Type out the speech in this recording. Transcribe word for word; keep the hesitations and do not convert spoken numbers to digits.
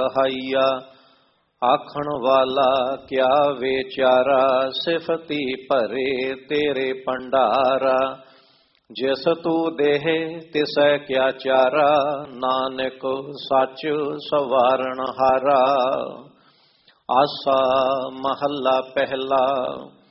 ਸਹਾਈਆ। ਆਖਣ ਵਾਲਾ ਕਿਆ ਵਿਚਾਰਾ, ਸਿਫਤੀ ਭਰੇ ਤੇਰੇ ਭੰਡਾਰਾ। ਜਿਸ ਤੂੰ ਦੇਹ ਤਿਸੈ ਕਿਆ ਚਾਰਾ, ਨਾਨਕ ਸੱਚ ਸਵਾਰਨ ਹਾਰਾ। ਆਸਾ ਮਹੱਲਾ ਪਹਿਲਾ।